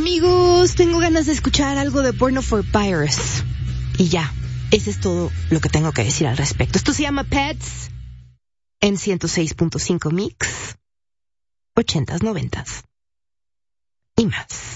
amigos, tengo ganas de escuchar algo de Porno for Pirates. Y ya, ese es todo lo que tengo que decir al respecto. Esto se llama Pets en 106.5 Mix, 80s, 90s y más.